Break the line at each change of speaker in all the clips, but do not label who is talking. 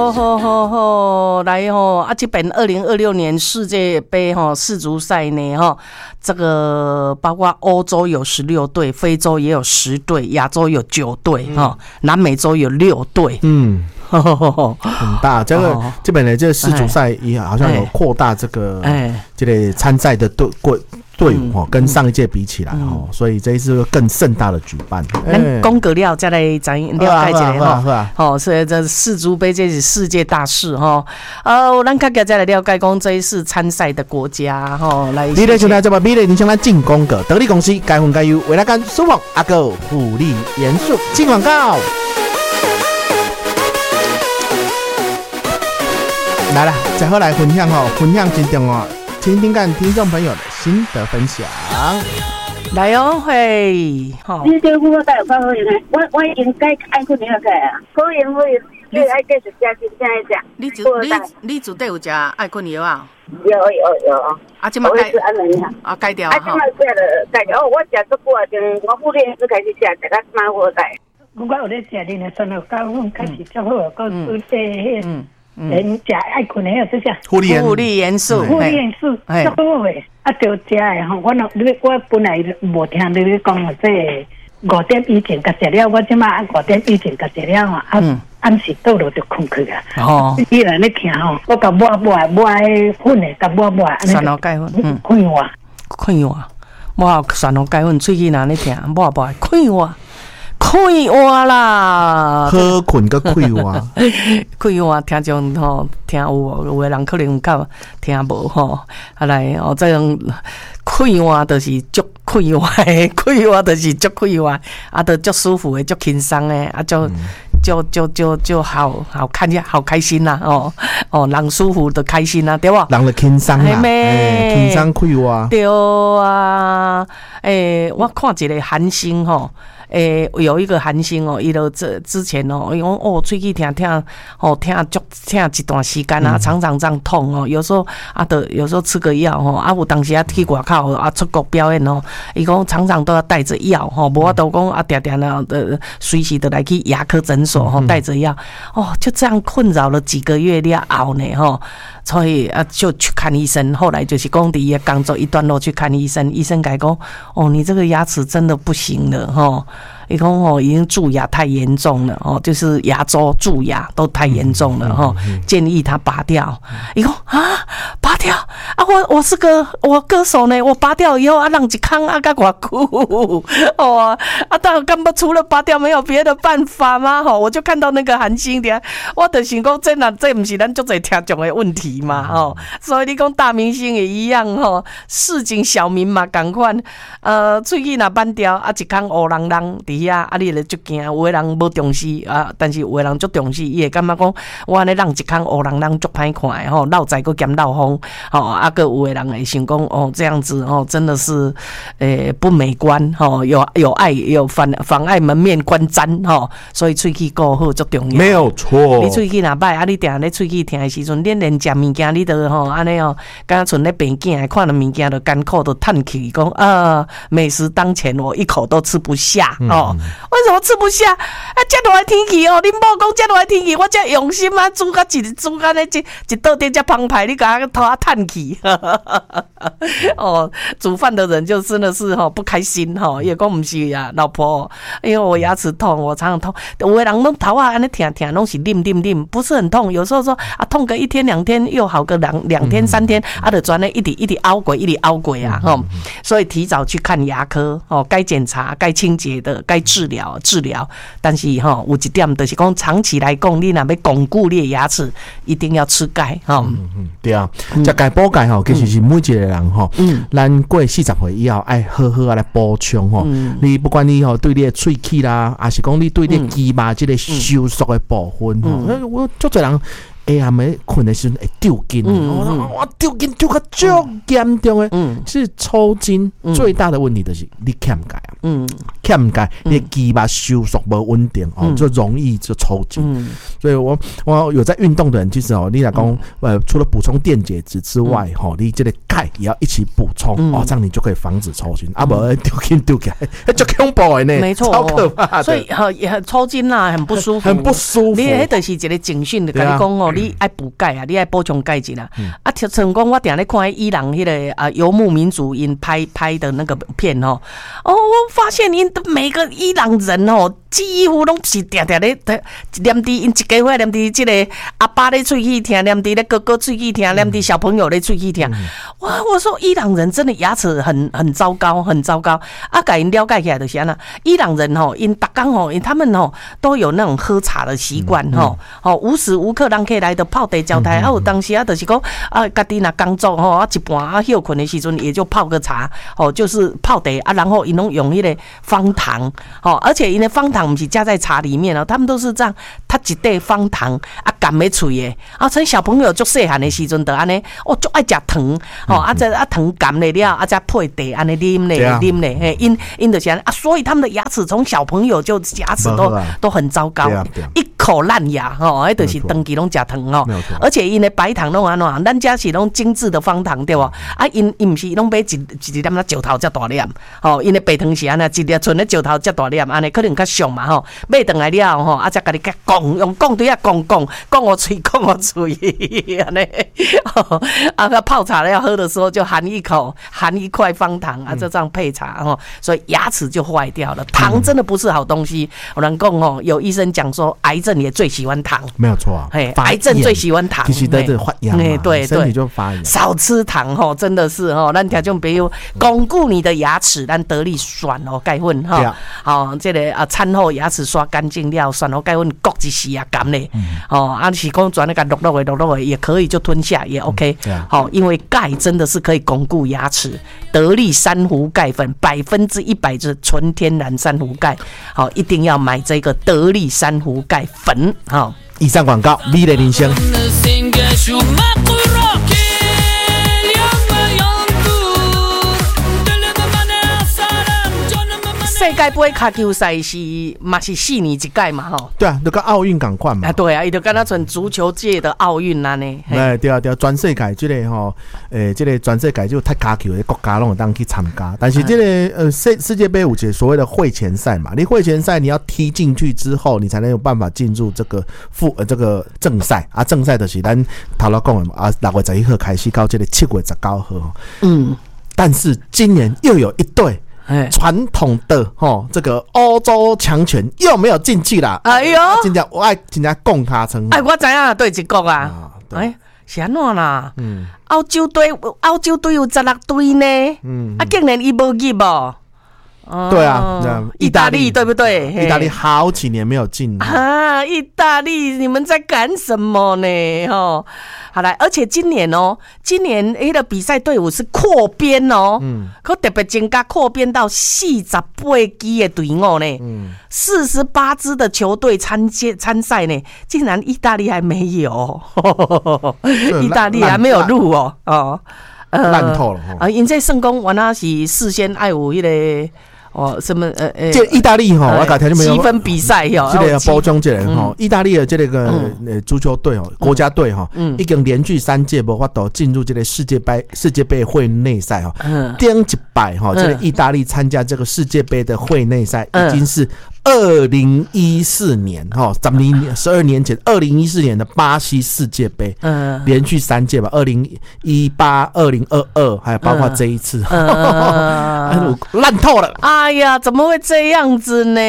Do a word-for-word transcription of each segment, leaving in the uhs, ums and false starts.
好好好好，来吼啊！这本二零二六年世界杯吼世足赛呢吼，这个包括欧洲有十六队，非洲也有十队，亚洲有九队哈，南美洲有六队。嗯。
很大，这个、哦、这边的这个世足赛也好像有扩大这个、哎、这个参赛的队队伍、嗯、跟上一届比起来、嗯、所以这一次更盛大的举办。
咱讲过了，再来咱了解一下哈。好，所以这世足杯这是世界大事哈。呃，咱较再来了解讲这一次参赛的国家哈。来，
你咧像咱这么比咧，你像咱进攻个得力公司该混该优，为了干舒服阿哥福利严肃进广告。来了，最后来分享哦，分享真重要，听听看听众朋友的心得分享。
来哦，嘿，
好。你这副带有发好用的，我我已经改爱困了起来啊，好用好用，你爱继续吃，真正爱吃。
你就你你绝对有吃爱困药啊？
有有有。
啊，这么改啊改掉啊？啊，
这么改了改掉。哦，我吃足久啊，从我复练就开始吃，食到蛮好带。我有咧吃，你若算了，到我开始较好，到做这迄。人食爱困的这些
护理护理元素，
护理元素最好诶。啊，就食诶吼，我我本来无听你讲这五点以前甲食了，我即马五点以前甲食了吼，啊暗时倒落就困去啊。哦，伊来咧听吼，我甲抹抹抹粉诶，甲抹抹
酸老钙粉，嗯，
困我，
困我，抹酸老钙粉，喙齿哪咧听，抹抹困我。开话啦，
好困个开话，
开话听众吼听有，有的人可能较听无吼，啊来哦，这种开话就是足开话的，开话就是足开话，啊，都足舒服的，足轻松的，啊，就就就就就好好看起来好开心呐、啊，哦哦，人舒服的开心呐、啊，对吧？
人就轻松啦，哎，轻松开话，
对啊，诶、欸，我看一个韩星吼。诶、欸，有一个韩星哦，伊就这之前哦，伊讲哦，喙齿疼疼，哦，疼足疼一段时间啊，常常这样痛哦。有时候啊，得有时候吃个药吼，啊，有当时啊去外口啊出国表演哦，伊讲常常都要带着药吼，无法度讲啊，定定啊的随时的来去牙科诊所吼，带着药哦，就这样困扰了几个月了后呢吼，所以啊就去看医生，后来就是讲第一刚走一段路去看医生，医生改讲哦，你这个牙齿真的不行了吼。伊讲哦，已经蛀牙太严重了哦，就是牙周蛀牙都太严重了哈、嗯，建议他拔掉。伊讲啊，拔掉啊，我我是个我歌手呢，我拔掉以后啊，让一康啊个偌久哦啊，当然根本除了拔掉没有别的办法吗？吼，我就看到那个韩星的，我就想讲这哪这不是咱足侪听众的问题嘛吼，所以你讲大明星也一样吼，市井小民嘛同款，呃，喙齿若扳掉啊，一康乌啷啷。啊！啊，你咧足惊，有的人无重视啊，但是有的人足重视，伊会感觉讲，我安尼让一空乌人人足歹看诶吼，落财佫兼落风吼，啊个有的人会想讲哦，这样子哦，真的是诶、欸、不美观吼，有有碍有妨妨碍门面观瞻吼，所以喙齿顾好足重要。
没有错。
你喙齿若歹，啊你定咧喙齿疼诶时阵，你连食物件你都吼安尼哦，敢若像咧病囝看到物件都艰苦都叹气，讲啊美食当前，我一口都吃不下哦。嗯为什么吃不下？啊，这热的天气哦，恁某讲这热的天气，我这用心啊，煮甲一煮甲咧一一道底这澎湃，你甲我头啊叹气。哦，煮饭的人就真的是哈、哦、不开心哈、哦，也讲不是啊，老婆，因为我牙齿痛，我常常痛。有的人拢头啊安尼疼疼，拢是啉啉啉，不是很痛。有时候说啊，痛个一天两天，又好个两两天三天，啊，就转咧一直一直凹过，一直凹过啊，吼、哦。所以提早去看牙科哦，该检查、该清洁的。该治疗治疗，但是哈，有一点就是讲，长期来讲，你若要巩固你的牙齿，一定要吃钙哈。
嗯嗯，对啊，食钙补钙吼，其实是每一个人吼，嗯，咱过四十岁以后，爱好好啊来补充吼。你不管你吼对你的喙齿啦，还是讲你对你的肌肉这个收缩的部分吼，我足侪人哎呀，没困的时候会丢筋，哇，丢筋丢个最严重的，嗯，是抽筋最大的问题就是你欠钙啊，嗯，欠钙，你肌肉收缩不稳定哦，就容易就抽筋。所以我我有在运动的人，其实哦，你来讲，呃，除了补充电解质之外，哈，你这个钙也要一起补充哦，这样你就可以防止抽筋。啊，不丢筋丢起来，就恐怖的呢，
没错，
超可怕的。
所以哈，也很抽筋啦，很不舒服，
很不舒服。
你迄就是一个警讯，就跟你讲哦。你爱补钙啊，你爱补充钙质啦。嗯、啊，成功我定咧看伊朗迄个啊游牧民族因拍拍的那个片哦，哦，我发现因每个伊朗人哦，几乎拢是定定咧念伫因一家伙念伫即个阿爸咧喙齿疼，念伫咧哥哥喙齿疼，念伫小朋友咧喙齿疼。嗯、哇，我说伊朗人真的牙齿很很糟糕，很糟糕。啊，甲因了解起来就是安那，伊朗人吼，因逐工吼，因他们吼都有那种喝茶的习惯吼，哦、嗯，无时无刻人可以来的泡茶交台，啊，有当时啊，就是讲啊，家己若工作吼，啊一半啊休困的时阵，也就泡个茶，哦，就是泡茶啊，然后因拢用迄个方糖，哦，而且因的方糖不是加在茶里面哦，他们都是这样，他一袋方糖啊，含在嘴的，啊，趁小朋友足细汉的时阵就安尼，哦，足爱食糖，哦，啊，这啊糖含了了，啊，再配茶安尼啉咧，啉咧，嘿，因因就是安尼啊，所以他们的牙齿从小朋友就牙齿都都很糟糕，一口烂牙，哦，迄就是长期拢食糖哦。而且因的白糖拢安怎？咱家是拢精致的方糖对无？啊，因因毋是拢买一一粒那石头遮大粒，吼，因的白糖是安尼，一粒剩咧石头遮大粒，安尼可能较俗嘛吼。买转来了吼，啊，再甲你甲讲，用讲对啊，讲讲讲我嘴，讲我嘴，安尼。啊，泡茶要喝的时候就含一口，含一块方糖啊，就这样配茶吼，所以牙齿就坏掉了。糖真的不是好东西。有人讲哦，有医生讲说，癌症也最喜欢糖，
没有错啊。
嘿，癌症最喜欢糖。
其实都是发炎嘛，对，身体就发炎。
少吃糖吼，真的是吼，咱听众朋友巩固你的牙齿，咱得力酸哦钙粉哈，好，这个啊餐后牙齿刷干净了，酸哦钙粉各一时啊甘嘞，哦，啊是讲转那个落落的落落的也可以就吞下也 OK， 好，因为钙真的是可以巩固牙齿，得力珊瑚钙粉百分之一百是纯天然珊瑚钙，好，一定要买这个得力珊瑚钙粉，好。
以上广告，美丽人生。
世界杯卡球赛是嘛是四年一届嘛吼？
对啊，那个奥运赶快嘛。
啊，对啊，伊就跟他成足球界的奥运啦呢。
哎，对啊，对啊，全世界这个吼，诶，这个全世界就踢卡球的国家拢有当去参加，但是这个呃世世界杯有些所谓的会前赛嘛，你会前赛你要踢进去之后，你才能有办法进入这个复呃这个正赛啊，正赛就是咱头头讲的嘛啊，六月十一号开始到这个七月十九号。嗯，但是今年又有一队。传统的吼，这个欧洲强权又没有进去啦！哎呦，真正我爱真正讲他称。
哎，我知影对一国啊，哎，是安怎啦？嗯，欧洲队，欧洲队有十六队呢。嗯，啊，竟然伊无入哦。
对啊，
意大利对不对？
意大利好几年没有进
啊！意大利，你们在干什么呢？哦，好来，而且今年哦，今年诶的比赛队伍是扩编哦，嗯，可特别增加扩编到四十八支的队伍呢，嗯，四十八支的球队参加参赛呢，竟然意大利还没有，意大利还没有入哦，哦，
烂透了
啊！因这圣公原来是事先爱有迄个。哦，什么呃呃，
这意大利哈，我讲条就没有
积分比赛哟，
这个包装这个哈，意大利的这个呃足球队哦，国家队哈，已经连续三届无法度进入这个世界杯世界杯会内赛哈，顶一摆哈，这个意大利参加这个世界杯的会内赛已经是二零一四年哈，咱们十二年前二零一四年的巴西世界杯，嗯，连续三届吧，二零一八、二零二二，还有包括这一次，烂透了。
哎呀，怎么会这样子呢？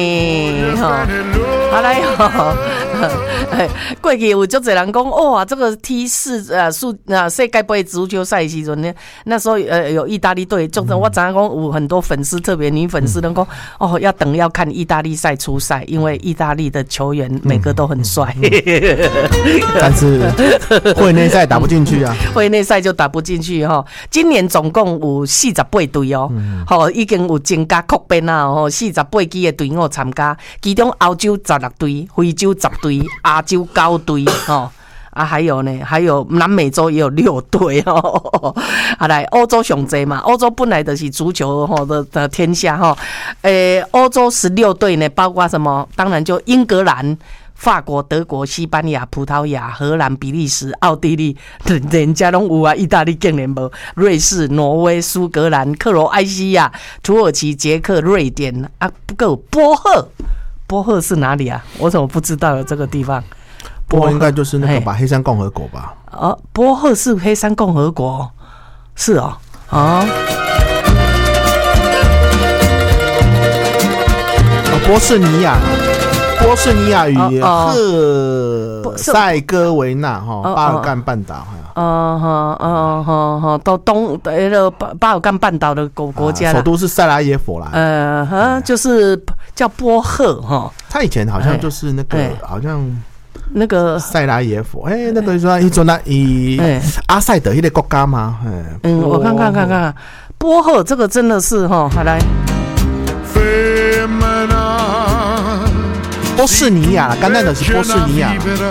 好来哦，过去有足侪人讲，哇，这个踢世呃世呃世界杯足球赛时阵呢，那时候呃有意大利队，就是我常常讲有很多粉丝，特别女粉丝都讲，哦，要等要看意大利赛出赛，因为意大利的球员每个都很帅，
但是会内赛打不进去啊，
会内赛就打不进去哈。今年总共有四十八队哦，好，已经有增加扩编啊，吼，四十八支的队伍参加，其中欧洲十六队，非洲十队，亚洲九队，吼。 啊，还有呢，还有南美洲也有六队哦。啊，来欧洲上济嘛，欧洲本来就是足球吼的的天下哈。诶，欧洲十六队呢，包括什么？当然就英格兰、法国、德国、西班牙、葡萄牙、荷兰、比利时、奥地利，人家拢有啊。意大利竟然无，瑞士、挪威、苏格兰、克罗埃西亚、土耳其、捷克、瑞典啊，不够波赫。波赫是哪里啊？我怎么不知道有这个地方？
波赫应该就是那个吧，黑山共和国吧？
哦，波赫是黑山共和国，是哦，啊、哦，
哦，波士尼亚，波士尼亚与赫塞哥维那哈、哦、巴尔干半岛。
哦哈哦哈哈，到东那个巴巴尔干半岛的国国家、啊，
首都是塞拉耶佛啦。
呃，哈，就是叫波赫哈。
他以前好像就是那个，好像
那个
塞拉耶佛，哎、欸，那个说一种那以阿塞德一个国家吗？
嗯，我看看看看，波赫这个真的是哈，好来。
波士尼亚，刚才的是波士尼亚。